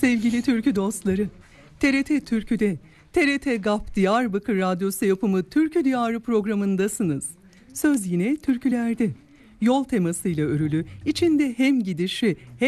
Sevgili türkü dostları, TRT Türkü'de, TRT GAP Diyarbakır Radyosu yapımı Türkü Diyarı programındasınız. Söz yine türkülerde. Yol temasıyla örülü, içinde hem gidişi hem